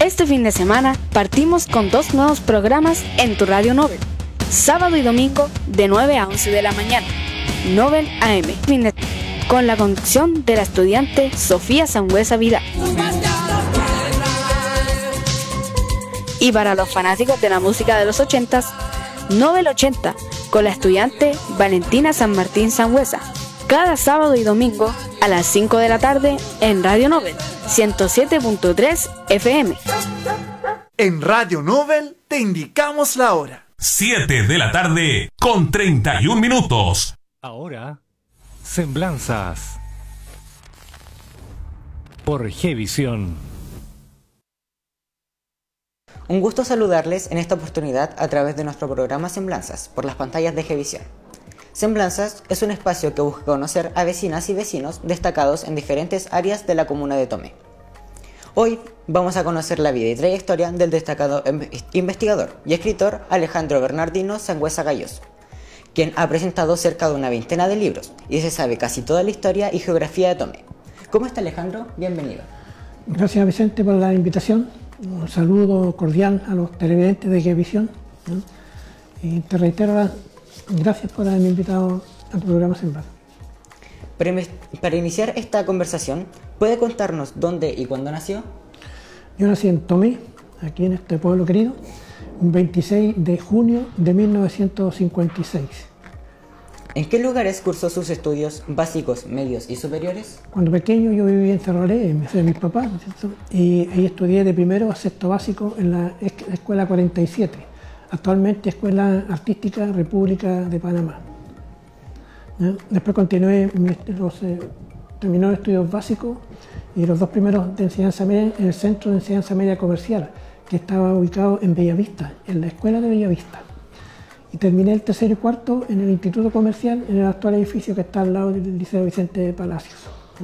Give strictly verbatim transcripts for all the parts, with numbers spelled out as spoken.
Este fin de semana partimos con dos nuevos programas en tu Radio Nobel. Sábado y domingo de nueve a once de la mañana. Nobel A M. Con la conducción de la estudiante Sofía Sangüesa Vidal. Y para los fanáticos de la música de los ochentas, Nobel ochenta, con la estudiante Valentina San Martín Sangüesa. Cada sábado y domingo a las cinco de la tarde en Radio Nobel, ciento siete punto tres F M. En Radio Nobel te indicamos la hora. siete de la tarde con treinta y un minutos. Ahora, Semblanzas por Gevisión. Un gusto saludarles en esta oportunidad a través de nuestro programa Semblanzas por las pantallas de Gevisión. Semblanzas es un espacio que busca conocer a vecinas y vecinos destacados en diferentes áreas de la comuna de Tomé. Hoy vamos a conocer la vida y trayectoria del destacado investigador y escritor Alejandro Bernardino Sangüesa Galloso, quien ha presentado cerca de una veintena de libros y se sabe casi toda la historia y geografía de Tomé. ¿Cómo está, Alejandro? Bienvenido. Gracias, Vicente, por la invitación. Un saludo cordial a los televidentes de Gevisión, ¿no? Y te reitero las gracias por haberme invitado al programa Semblanzas. Para iniciar esta conversación, ¿puede contarnos dónde y cuándo nació? Yo nací en Tomé, aquí en este pueblo querido, un veintiséis de junio de mil novecientos cincuenta y seis. ¿En qué lugares cursó sus estudios básicos, medios y superiores? Cuando pequeño yo vivía en Cerrolé, en casa de mis papás, ¿no es cierto? Y ahí estudié de primero a sexto básico en la Escuela cuarenta y siete, actualmente Escuela Artística República de Panamá. ¿No? Después continué, los, eh, terminó los estudios básicos y los dos primeros de enseñanza media en el Centro de Enseñanza Media Comercial, que estaba ubicado en Bellavista, en la Escuela de Bellavista. Y terminé el tercero y cuarto en el Instituto Comercial, en el actual edificio que está al lado del Liceo Vicente de Palacios.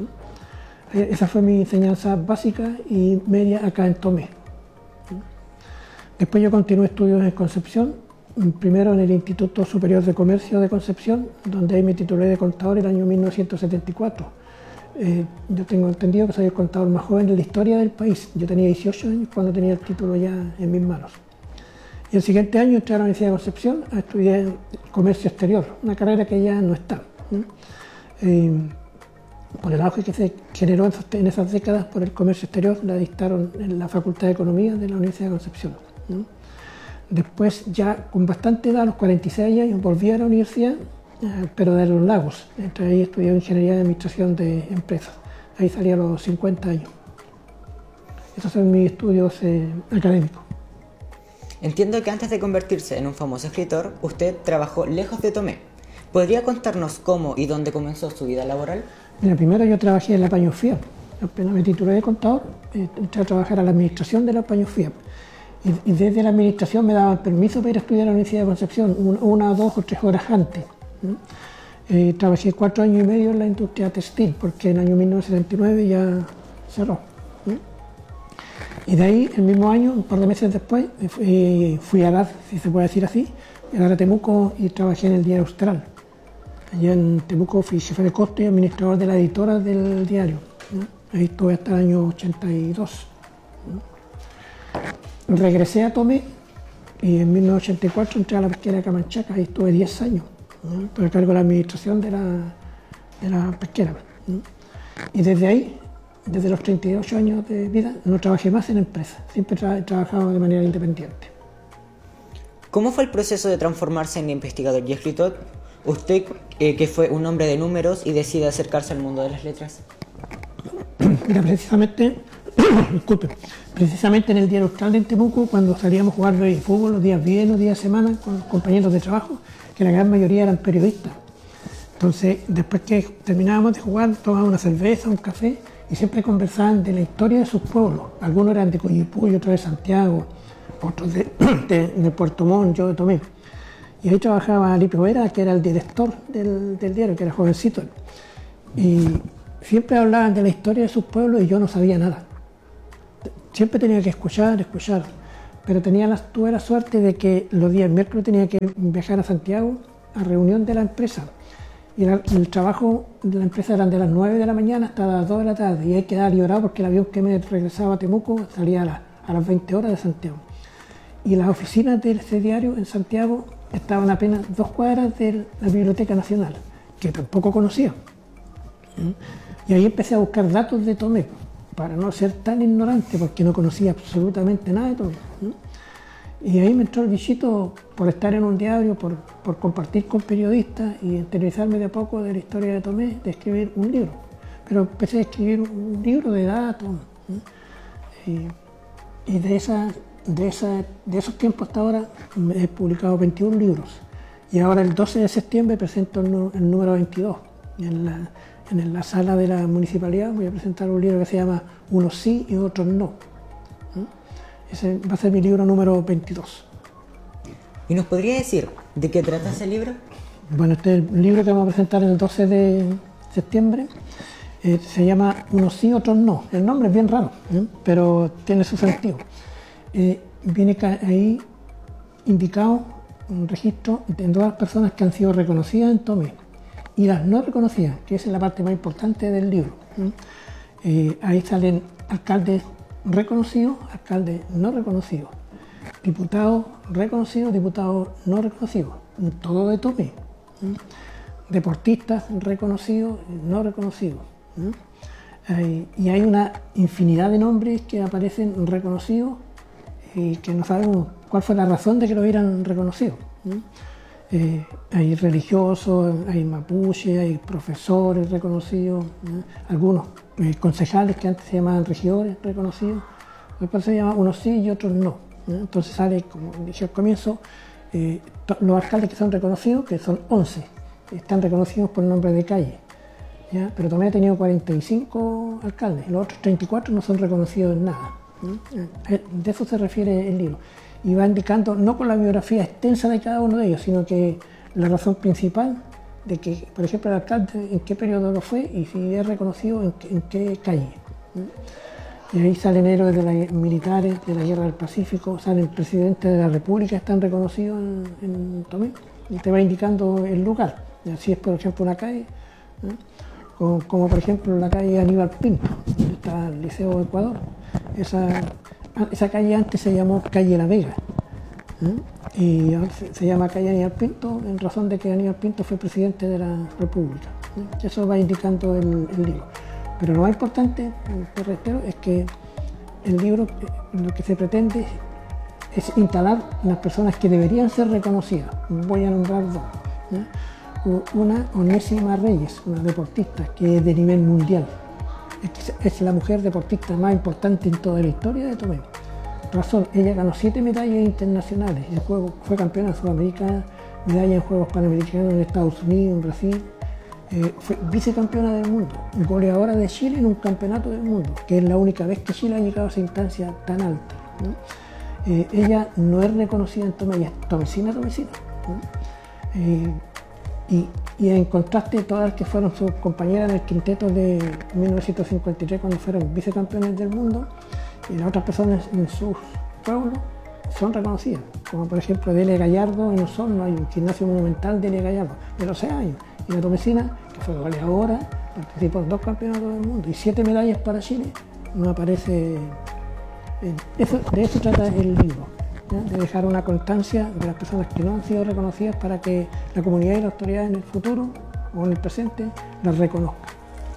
¿No? Esa fue mi enseñanza básica y media acá en Tomé. ¿No? Después yo continué estudios en Concepción, primero en el Instituto Superior de Comercio de Concepción, donde ahí me titulé de contador el año mil novecientos setenta y cuatro. Eh, yo tengo entendido que soy el contador más joven de la historia del país. Yo tenía dieciocho años cuando tenía el título ya en mis manos. Y el siguiente año entré a la Universidad de Concepción a estudiar Comercio Exterior, una carrera que ya no está, ¿no? Eh, por el auge que se generó en, en esas décadas por el comercio exterior, la dictaron en la Facultad de Economía de la Universidad de Concepción, ¿no? Después, ya con bastante edad, a los cuarenta y seis años, volví a la universidad, eh, pero de Los Lagos. Entre ahí estudié Ingeniería de Administración de Empresas. Ahí salí a los cincuenta años. Esos son mis estudios eh, académicos. Entiendo que antes de convertirse en un famoso escritor, usted trabajó lejos de Tomé. ¿Podría contarnos cómo y dónde comenzó su vida laboral? Mira, primero yo trabajé en la Paños Fiat. Apenas me titulé de contador, eh, entré a trabajar a la administración de la Paños Fiat. Y, y desde la administración me daban permiso para ir a estudiar a la Universidad de Concepción, un, una, dos o tres horas antes. ¿No? Eh, trabajé cuatro años y medio en la industria textil, porque en el año mil novecientos setenta y nueve ya cerró, ¿no? Y de ahí, el mismo año, un par de meses después, fui, fui a dar, si se puede decir así, a dar a Temuco y trabajé en el Diario Austral. Allá en Temuco fui jefe de costo y administrador de la editora del diario, ¿no? Ahí estuve hasta el año ochenta y dos. ¿No? Regresé a Tomé y en mil novecientos ochenta y cuatro entré a la pesquera de Camanchaca, ahí estuve diez años, ¿no? Por el cargo de la administración de la, de la pesquera, ¿no? Y desde ahí, desde los treinta y ocho años de vida, no trabajé más en empresas, siempre he trabajado de manera independiente. ¿Cómo fue el proceso de transformarse en investigador y escritor? Usted, eh, que fue un hombre de números y decide acercarse al mundo de las letras. Mira, precisamente, disculpe, precisamente en el Diario Austral de Temuco, cuando salíamos a jugar fútbol los días viernes, los días de semana, con los compañeros de trabajo, que la gran mayoría eran periodistas. Entonces, después que terminábamos de jugar, tomábamos una cerveza, un café, y siempre conversaban de la historia de sus pueblos. Algunos eran de Coyipulli, otros de Santiago, otros de, de, de Puerto Montt, yo de Tomé. Y ahí trabajaba Alipio Vera, que era el director del, del diario, que era jovencito. Y siempre hablaban de la historia de sus pueblos y yo no sabía nada. Siempre tenía que escuchar, escuchar. Pero tenía la, tuve la suerte de que los días miércoles tenía que viajar a Santiago a reunión de la empresa. Y el, el trabajo de la empresa eran de las nueve de la mañana hasta las dos de la tarde. Y hay que dar llorado porque el avión que me regresaba a Temuco salía a, la, a las veinte horas de Santiago. Y las oficinas de ese diario en Santiago estaban apenas dos cuadras de la Biblioteca Nacional, que tampoco conocía. Y ahí empecé a buscar datos de Tomé, para no ser tan ignorante, porque no conocía absolutamente nada de Tomé. Y ahí me entró el bichito por estar en un diario, por, por compartir con periodistas y interesarme de a poco de la historia de Tomé, de escribir un libro. Pero empecé a escribir un libro de datos. Y, y de, esa, de, esa, de esos tiempos hasta ahora he publicado veintiún libros. Y ahora el doce de septiembre presento el, el número veintidós. En la, en la sala de la municipalidad voy a presentar un libro que se llama Unos sí y otros no. Ese va a ser mi libro número veintidós. ¿Y nos podría decir de qué trata ese libro? Bueno, este es el libro que vamos a presentar el doce de septiembre. Eh, se llama Unos sí, otros no. El nombre es bien raro, ¿eh? Pero tiene su sentido. Eh, viene ahí indicado un registro de todas las personas que han sido reconocidas en Tomé y las no reconocidas, que esa es la parte más importante del libro. ¿eh? Eh, ahí salen alcaldes reconocidos, alcaldes no reconocidos, diputados reconocidos, diputados no reconocidos, todo de Tomé, ¿eh? deportistas reconocidos, no reconocidos, ¿eh? Eh, y hay una infinidad de nombres que aparecen reconocidos y que no sabemos cuál fue la razón de que lo hubieran reconocido. ¿eh? Eh, hay religiosos, hay mapuche, hay profesores reconocidos, ¿eh? algunos eh, concejales que antes se llamaban regidores reconocidos, después se llama unos sí y otros no. ¿eh? Entonces sale, como dije al comienzo, eh, los alcaldes que son reconocidos, que son once, están reconocidos por nombre de calle, ¿ya? Pero Tomé ha tenido cuarenta y cinco alcaldes, los otros treinta y cuatro no son reconocidos en nada. ¿eh? De eso se refiere el libro. Y va indicando, no con la biografía extensa de cada uno de ellos, sino que la razón principal de que, por ejemplo, el alcalde, en qué periodo lo fue y si es reconocido en qué, en qué calle. ¿eh? Y ahí salen héroes de la, militares de la Guerra del Pacífico, salen presidentes de la República, están reconocidos en, en Tomé, y te va indicando el lugar. Y así es, por ejemplo, una calle, ¿eh? como, como por ejemplo la calle Aníbal Pinto, donde está el Liceo de Ecuador. Esa, Esa calle antes se llamó Calle La Vega, ¿eh? y ahora se, se llama Calle Aníbal Pinto en razón de que Aníbal Pinto fue presidente de la República. ¿eh? Eso va indicando el, el libro. Pero lo más importante, te reitero, es que el libro lo que se pretende es instalar las personas que deberían ser reconocidas. Voy a nombrar dos. ¿eh? Una, Onésima Reyes, una deportista que es de nivel mundial. Es la mujer deportista más importante en toda la historia de Tomé. Razón, ella ganó siete medallas internacionales, el juego, fue campeona sudamericana, medalla en Juegos Panamericanos en Estados Unidos, en Brasil, eh, fue vicecampeona del mundo, goleadora de Chile en un campeonato del mundo, que es la única vez que Chile ha llegado a esa instancia tan alta. ¿no? Eh, ella no es reconocida en Tomé, ella es tomecina, tomecina. ¿no? Eh, Y, y en contraste, todas las que fueron sus compañeras en el quinteto de mil novecientos cincuenta y tres, cuando fueron vicecampeones del mundo, y las otras personas en sus pueblos son reconocidas, como por ejemplo Delia Gallardo en Osorno, hay un gimnasio monumental Delia Gallardo, de los seis años, y la tomecina, que fue goleadora, participó en dos campeonatos del mundo y siete medallas para Chile, no aparece. En, eso, de eso trata el libro. ¿Ya? De dejar una constancia de las personas que no han sido reconocidas para que la comunidad y la autoridad en el futuro o en el presente las reconozcan.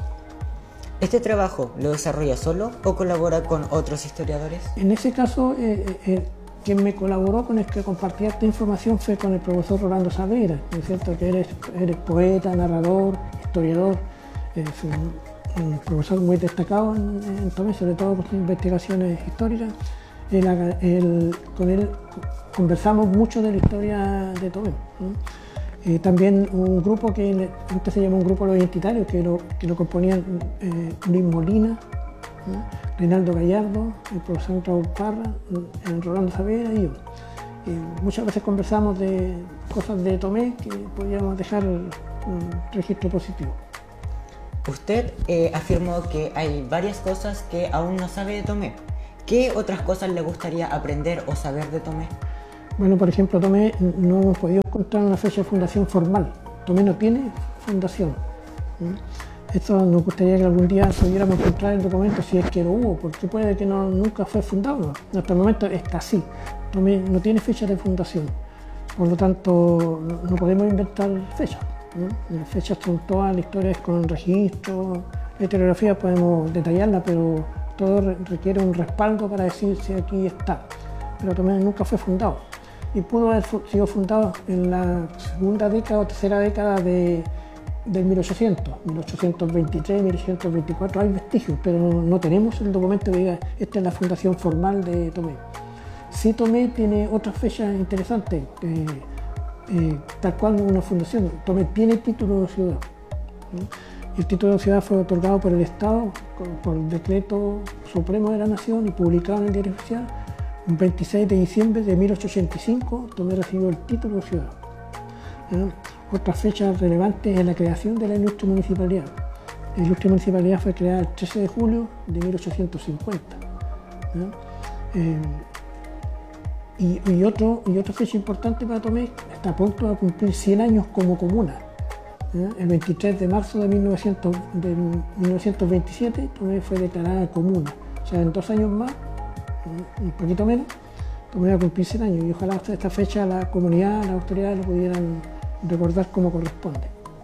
¿Este trabajo lo desarrolla solo o colabora con otros historiadores? En ese caso, eh, eh, quien me colaboró con el que compartía esta información fue con el profesor Rolando Saavedra, ¿no es cierto? Que eres, eres poeta, narrador, historiador, es un, un profesor muy destacado en, en Tomé, sobre todo por sus investigaciones históricas. Él, él, con él conversamos mucho de la historia de Tomé. ¿no? Eh, también un grupo que antes se llamó un grupo de los identitarios, que lo, que lo componían eh, Luis Molina, ¿no? Reinaldo Gallardo, el profesor Raúl Parra, el Rolando Saavedra y yo. Eh, muchas veces conversamos de cosas de Tomé que podíamos dejar un registro positivo. Usted eh, afirmó que hay varias cosas que aún no sabe de Tomé. ¿Qué otras cosas le gustaría aprender o saber de Tomé? Bueno, por ejemplo, Tomé no hemos podido encontrar una fecha de fundación formal. Tomé no tiene fundación. Eso nos gustaría que algún día pudiéramos encontrar el documento si es que lo hubo, porque puede que no, nunca fue fundado. Hasta el momento está así, Tomé no tiene fecha de fundación, por lo tanto no podemos inventar fechas, ¿no? Las fechas son todas, la historia es con registro, la historiografía podemos detallarla, pero todo requiere un respaldo para decir si aquí está. Pero Tomé nunca fue fundado y pudo haber sido fundado en la segunda década o tercera década de del mil ochocientos, mil ochocientos veintitrés, mil ochocientos veinticuatro, hay vestigios, pero no, no tenemos el documento que diga esta es la fundación formal de Tomé. Sí, Tomé tiene otras fechas interesantes, eh, eh, tal cual una fundación. Tomé tiene título de ciudad, ¿no? El título de ciudad fue otorgado por el Estado, por el decreto supremo de la Nación y publicado en el Diario Oficial. El veintiséis de diciembre de mil ochocientos ochenta y cinco, Tomé recibió el título de ciudad, ¿no? Otra fecha relevante es la creación de la ilustre municipalidad. La ilustre municipalidad fue creada el trece de julio de mil ochocientos cincuenta. ¿No? Eh, y, y, otro, y otra fecha importante para Tomé, está a punto de cumplir cien años como comuna. ¿No? El veintitrés de marzo de mil novecientos veintisiete, Tomé fue declarada comuna. O sea, en dos años más, un poquito menos, Tomé va a cumplir cien años. Y ojalá hasta esta fecha la comunidad, las autoridades lo pudieran recordar como corresponde.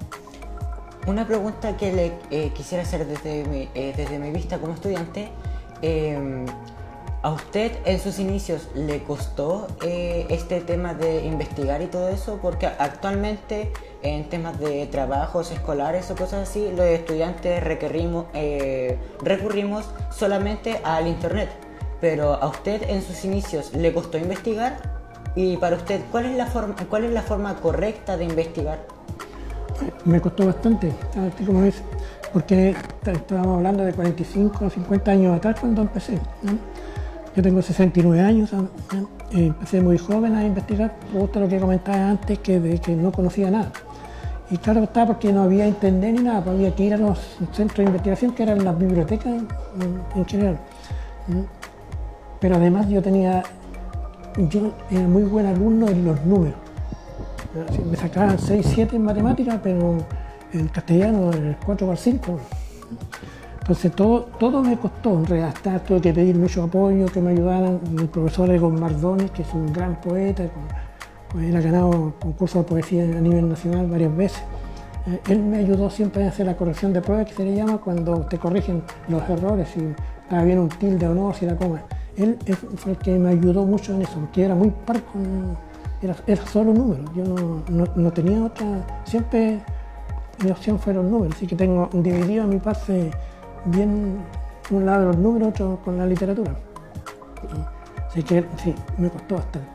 Una pregunta que le eh, quisiera hacer desde mi, eh, desde mi vista como estudiante. Eh, ¿A usted en sus inicios le costó eh, este tema de investigar y todo eso? Porque actualmente en temas de trabajos escolares o cosas así, los estudiantes requerimos, eh, recurrimos solamente al internet. Pero ¿a usted en sus inicios le costó investigar? Y para usted, ¿cuál es la forma, cuál es la forma correcta de investigar? Me costó bastante, así como es, porque estábamos hablando de cuarenta y cinco o cincuenta años atrás cuando empecé, ¿no? Yo tengo sesenta y nueve años, ¿no? Empecé muy joven a investigar, justo lo que comentaba antes, que, de, que no conocía nada. Y claro que estaba porque no había internet ni nada, pues había que ir a los centros de investigación, que eran las bibliotecas en, en general, ¿no? Pero además yo tenía... Yo era muy buen alumno en los números. Me sacaban seis, siete en matemáticas, pero en castellano el cuatro por cinco. Entonces todo, todo me costó redactar, tuve que pedir mucho apoyo, que me ayudaran. Mi profesor Egon Mardones, que es un gran poeta, con, él ha ganado concursos de poesía a nivel nacional varias veces. Él me ayudó siempre a hacer la corrección de pruebas, que se le llama cuando te corrigen los errores, si estaba bien un tilde o no, si la coma. Él fue el que me ayudó mucho en eso, porque era muy parco, era, era solo números, yo no, no, no tenía otra, siempre mi opción fueron los números, así que tengo dividido mi parte bien, un lado los números, otro con la literatura. Así que sí, me costó bastante.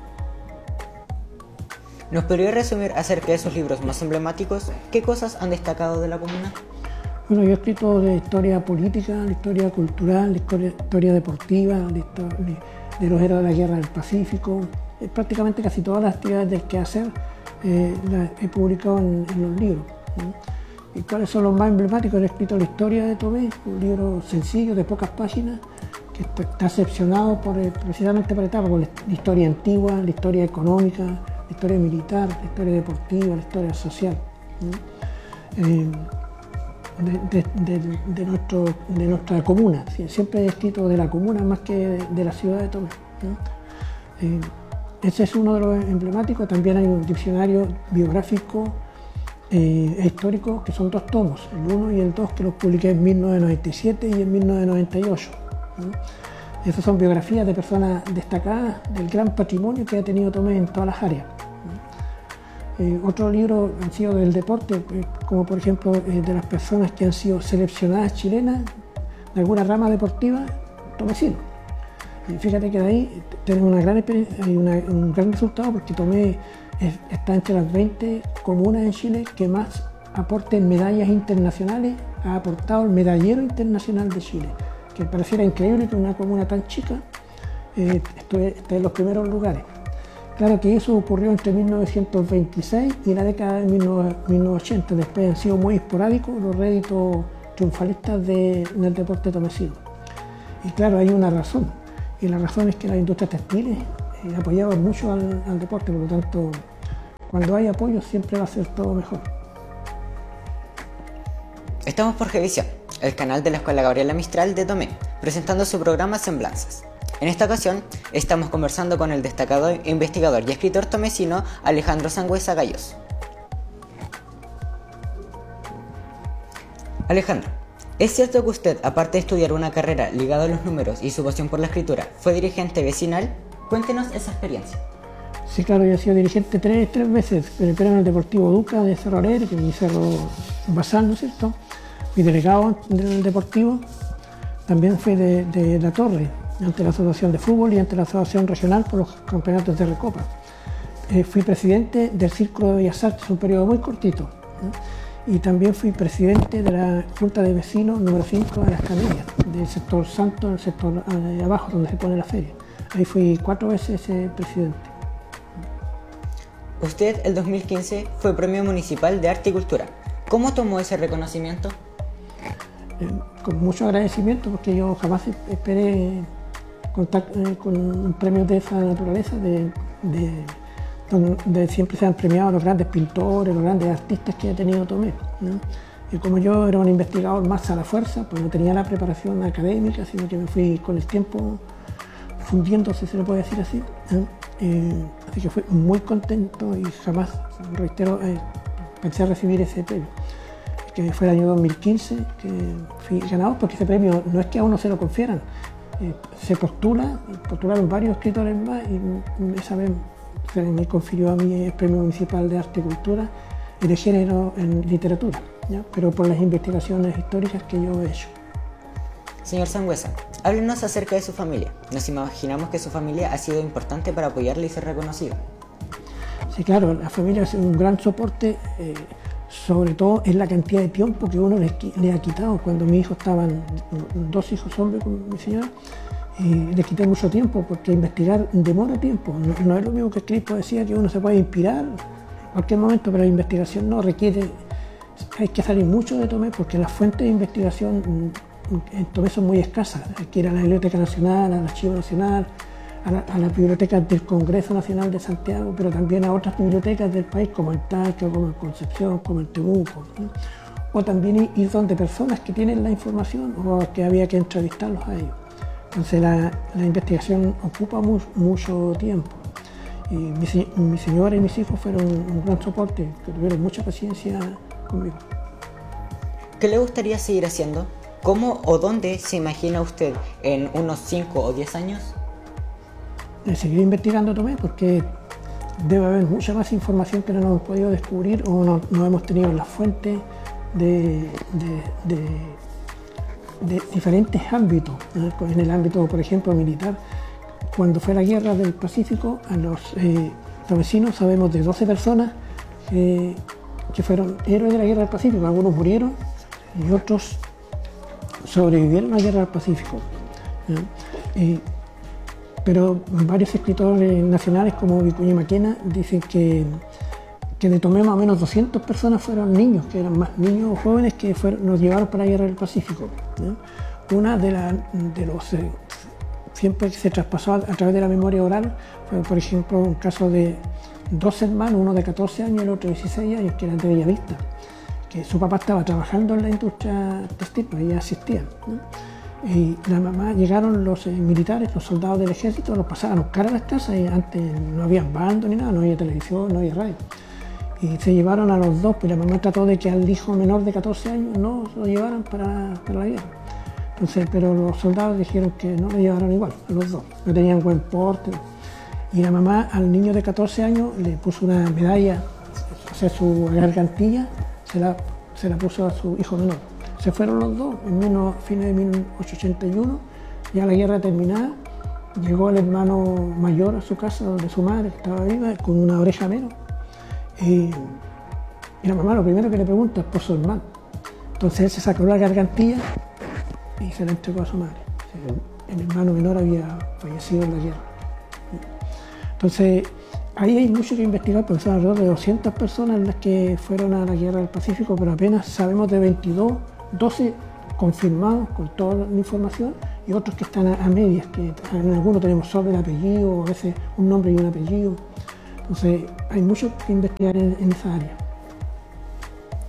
¿Nos podría resumir acerca de esos libros más emblemáticos? ¿Qué cosas han destacado de la comuna? Bueno, yo he escrito de historia política, la historia cultural, la historia, historia deportiva, la historia de los héroes de la Guerra del Pacífico. Eh, prácticamente casi todas las actividades del quehacer eh, las he publicado en, en los libros, ¿no? ¿Y cuáles son los más emblemáticos? He escrito la historia de Tomé, un libro sencillo de pocas páginas, que está, está seccionado por, eh, precisamente por etapas, por la historia antigua, la historia económica, la historia militar, la historia deportiva, la historia social, ¿no? Eh, De, de, de, de, nuestro, de nuestra comuna. Siempre he escrito de la comuna más que de, de la ciudad de Tomé, ¿no? Eh, ese es uno de los emblemáticos. También hay un diccionario biográfico eh, e histórico, que son dos tomos, el uno y el dos, que los publiqué en mil novecientos noventa y siete y en mil novecientos noventa y ocho, ¿no? Esas son biografías de personas destacadas del gran patrimonio que ha tenido Tomé en todas las áreas. Eh, otros libros han sido del deporte, eh, como por ejemplo eh, de las personas que han sido seleccionadas chilenas de alguna rama deportiva, tomecino. Y fíjate que de ahí tenemos una gran, hay una, un gran resultado, porque Tomé es, está entre las veinte comunas en Chile que más aporte en medallas internacionales ha aportado el Medallero Internacional de Chile, que pareciera increíble que una comuna tan chica eh, esté en los primeros lugares. Claro que eso ocurrió entre mil novecientos veintiséis y la década de mil novecientos ochenta. Después han sido muy esporádicos los réditos triunfalistas de, del deporte tomecino. Y claro, hay una razón. Y la razón es que las industrias textiles eh, apoyaban mucho al, al deporte, por lo tanto, cuando hay apoyo siempre va a ser todo mejor. Estamos por Gevisión, el canal de la Escuela Gabriela Mistral de Tomé, presentando su programa Semblanzas. En esta ocasión, estamos conversando con el destacado investigador y escritor tomecino Alejandro Sangüesa Gallos. Alejandro, ¿es cierto que usted, aparte de estudiar una carrera ligada a los números y su pasión por la escritura, fue dirigente vecinal? Cuéntenos esa experiencia. Sí, claro, yo he sido dirigente tres, tres veces, primero en el Deportivo Duca de Cerro Alegre, que es mi cerro basal, ¿no es cierto? Fui delegado del Deportivo, también fui de, de La Torre, ante la Asociación de Fútbol y ante la Asociación Regional por los campeonatos de Recopa. Eh, fui presidente del Círculo de Bellas Artes, un periodo muy cortito, ¿eh? Y también fui presidente de la Junta de Vecinos número cinco de Las Canarias, del sector Santo, del sector de abajo, donde se pone la feria. Ahí fui cuatro veces eh, presidente. Usted, el dos mil quince, fue Premio Municipal de Arte y Cultura. ¿Cómo tomó ese reconocimiento? Eh, con mucho agradecimiento, porque yo jamás esperé contar eh, con un premio de esa naturaleza, de, de, donde siempre se han premiado los grandes pintores, los grandes artistas que ha tenido Tomé, ¿no? Y como yo era un investigador más a la fuerza, pues no tenía la preparación académica, sino que me fui con el tiempo fundiendo, si se le puede decir así, ¿eh? Eh, así que fui muy contento y jamás, reitero, eh, pensé recibir ese premio, que fue el año dos mil quince, que fui ganador, porque ese premio no es que a uno se lo confieran, eh, se postula, postularon varios escritores más y esa vez se me confirió a mí el Premio Municipal de Arte y Cultura y de Género en Literatura, ¿ya? Pero por las investigaciones históricas que yo he hecho. Señor Sangüesa, háblenos acerca de su familia. Nos imaginamos que su familia ha sido importante para apoyarle y ser reconocido. Sí, claro, la familia es un gran soporte, eh, sobre todo en la cantidad de tiempo que uno le, le ha quitado. Cuando mis hijos estaban, dos hijos hombres con mi señora, y les quité mucho tiempo, porque investigar demora tiempo. No, no es lo mismo que escribir poesía, que uno se puede inspirar en cualquier momento, pero la investigación no requiere, hay que salir mucho de Tomé, porque las fuentes de investigación en Tomé son muy escasas. Hay que ir a la Biblioteca Nacional, al Archivo Nacional, a la, a la biblioteca del Congreso Nacional de Santiago, pero también a otras bibliotecas del país, como el Talca, como el Concepción, como el Temuco, ¿no? O también ir donde personas que tienen la información o que había que entrevistarlos a ellos. Entonces la, la investigación ocupa mu mucho tiempo. Y mi, mi señora y mis hijos fueron un gran soporte, que tuvieron mucha paciencia conmigo. ¿Qué le gustaría seguir haciendo? ¿Cómo o dónde se imagina usted en unos cinco o diez años? Seguir investigando Tomé, porque debe haber mucha más información que no hemos podido descubrir o no, no hemos tenido las fuentes de, de, de, de diferentes ámbitos, ¿no? En el ámbito, por ejemplo, militar, cuando fue la guerra del Pacífico, a los eh, tomecinos sabemos de doce personas eh, que fueron héroes de la guerra del Pacífico. Algunos murieron y otros sobrevivieron a la guerra del Pacífico, ¿no? Y, pero varios escritores nacionales como Vicuña Maquena dicen que, que de Tomé más o menos doscientas personas fueron niños, que eran más niños o jóvenes que fueron, nos llevaron para la guerra del Pacífico, ¿no? Una de, la, de los eh, siempre se traspasó a, a través de la memoria oral fue, por ejemplo, un caso de dos hermanos, uno de catorce años y el otro de dieciséis años, que eran de Bellavista, que su papá estaba trabajando en la industria textil, pero ella asistía, ¿no? Y la mamá, llegaron los eh, militares, los soldados del ejército, los pasaban a buscar a las casas y antes no había bando ni nada, no había televisión, no había radio. Y se llevaron a los dos, pues la mamá trató de que al hijo menor de catorce años no lo llevaran para, para la guerra. Entonces, pero los soldados dijeron que no lo llevaran igual, a los dos, no tenían buen porte. Y la mamá al niño de catorce años le puso una medalla, o sea, su gargantilla se la, se la puso a su hijo menor. Se fueron los dos en menos, fines de mil ochocientos ochenta y uno, ya la guerra terminada, llegó el hermano mayor a su casa donde su madre estaba viva con una oreja menos. Y, y la mamá lo primero que le pregunta es por su hermano. Entonces él se sacó la gargantilla y se la entregó a su madre. El, el hermano menor había fallecido en la guerra. Entonces ahí hay mucho que investigar, porque son alrededor de doscientas personas las que fueron a la guerra del Pacífico, pero apenas sabemos de veintidós, doce confirmados con toda la información y otros que están a, a medias, que en algunos tenemos solo el apellido, a veces un nombre y un apellido. Entonces hay mucho que investigar en, en esa área.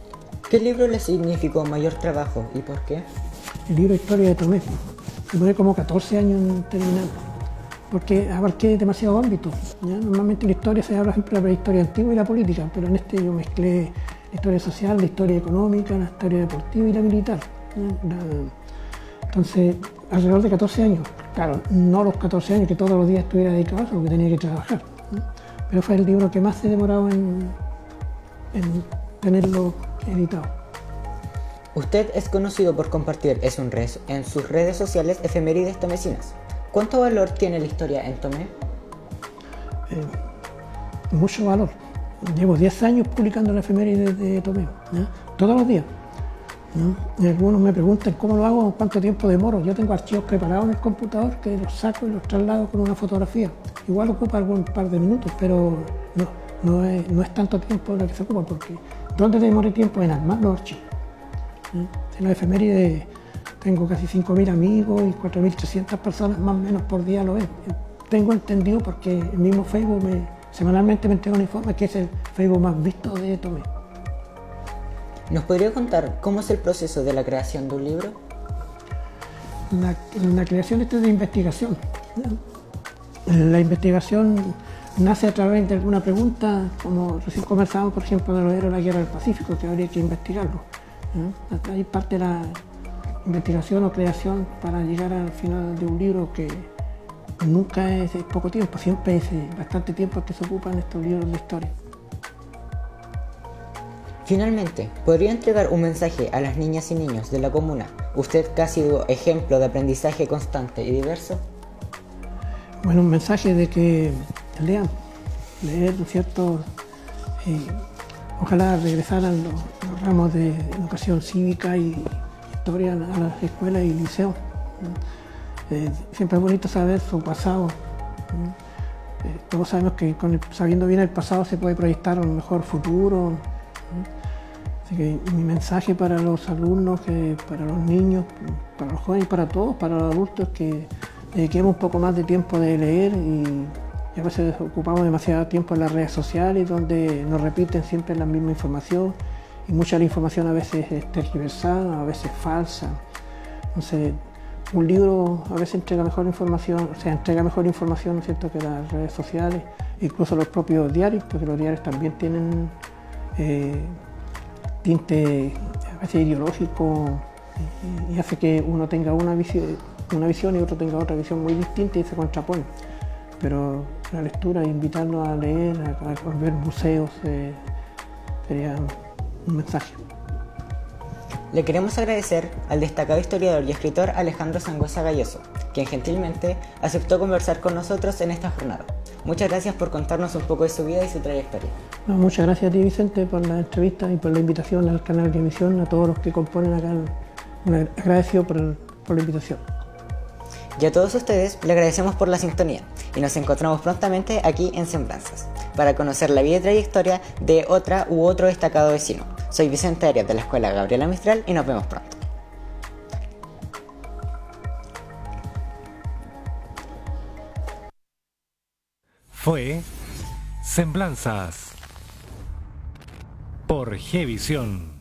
¿Qué libro le significó mayor trabajo y por qué? El libro Historia de Tomé. Me duré como catorce años en terminar, porque abarqué demasiados ámbitos. ¿Ya? Normalmente en la historia se habla siempre de la prehistoria antigua y la política, pero en este yo mezclé la historia social, la historia económica, la historia deportiva y la militar. ¿Ya? La... Entonces, alrededor de catorce años. Claro, no los catorce años que todos los días estuviera dedicado a eso, porque tenía que trabajar. ¿Ya? Pero fue el libro que más se demoraba en, en tenerlo editado. Usted es conocido por compartir en sus redes, en sus redes sociales efemérides tomesinas. ¿Cuánto valor tiene la historia en Tomé? Eh, mucho valor. Llevo diez años publicando la efeméride de Tomé, ¿ya? Todos los días. ¿Ya? Y algunos me preguntan cómo lo hago, cuánto tiempo demoro. Yo tengo archivos preparados en el computador que los saco y los traslado con una fotografía. Igual ocupa algún par de minutos, pero no, no, es, no es tanto tiempo lo que se ocupa, porque ¿dónde demoré tiempo en armar los archivos? En la efeméride tengo casi cinco mil amigos y cuatro mil trescientas personas más o menos por día lo ven. Tengo entendido porque el mismo Facebook me, semanalmente me entrega un informe que es el Facebook más visto de Tomé. ¿Nos podría contar cómo es el proceso de la creación de un libro? La, la creación esta es de investigación. La investigación nace a través de alguna pregunta, como recién conversábamos, por ejemplo, de lo que era la guerra del Pacífico, que habría que investigarlo. ¿No? Hay parte de la investigación o creación para llegar al final de un libro que nunca es, es poco tiempo, siempre es bastante tiempo que se ocupan estos libros de historia. Finalmente, ¿podría entregar un mensaje a las niñas y niños de la comuna? Usted que ha sido ejemplo de aprendizaje constante y diverso. Bueno, un mensaje de que lean, leer, ¿no es cierto? Eh, Ojalá regresaran los, los ramos de educación cívica y historia a las escuelas y liceos. Eh, siempre es bonito saber su pasado. Eh, todos sabemos que con el, sabiendo bien el pasado se puede proyectar un mejor futuro. Así que mi mensaje para los alumnos, que para los niños, para los jóvenes, para todos, para los adultos, es que dediquemos un poco más de tiempo de leer y a veces ocupamos demasiado tiempo en las redes sociales donde nos repiten siempre la misma información y mucha de la información a veces es tergiversada, a veces falsa. Entonces, un libro a veces entrega mejor información, o sea, entrega mejor información, ¿no es cierto?, que las redes sociales, incluso los propios diarios, porque los diarios también tienen eh, tinte a veces ideológico y, y hace que uno tenga una visión, una visión y otro tenga otra visión muy distinta y se contrapone. Pero la lectura, invitarlos a leer, a, a ver museos, eh, sería un mensaje. Le queremos agradecer al destacado historiador y escritor Alejandro Sangüesa Gayoso, quien gentilmente aceptó conversar con nosotros en esta jornada. Muchas gracias por contarnos un poco de su vida y su trayectoria. No, muchas gracias a ti, Vicente, por la entrevista y por la invitación al canal de emisión, a todos los que componen acá. El, agradecido por, el, por la invitación. Y a todos ustedes le agradecemos por la sintonía y nos encontramos prontamente aquí en Semblanzas para conocer la vida y trayectoria de otra u otro destacado vecino. Soy Vicente Arias de la Escuela Gabriela Mistral y nos vemos pronto. Fue Semblanzas por Gevisión.